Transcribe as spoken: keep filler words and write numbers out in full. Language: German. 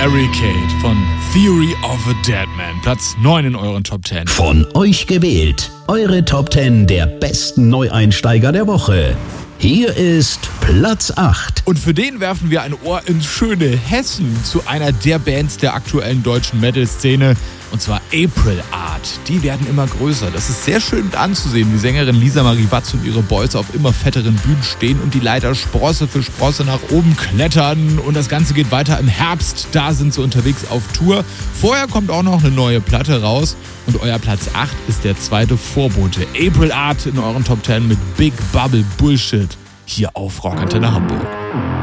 Barricade von Theory of a Deadman. Platz neun in euren Top zehn. Von euch gewählt. Eure Top zehn der besten Neueinsteiger der Woche. Hier ist Platz acht. Und für den werfen wir ein Ohr ins schöne Hessen zu einer der Bands der aktuellen deutschen Metal-Szene. Und zwar April Art. Die werden immer größer. Das ist sehr schön mit anzusehen, wie Sängerin Lisa Marie Watz und ihre Boys auf immer fetteren Bühnen stehen und die Leiter Sprosse für Sprosse nach oben klettern. Und das Ganze geht weiter im Herbst. Da sind sie unterwegs auf Tour. Vorher kommt auch noch eine neue Platte raus. Und euer Platz acht ist der zweite Vorbote. April Art in euren Top zehn mit Big Bubble Bullshit. Hier auf Rockantenne Hamburg.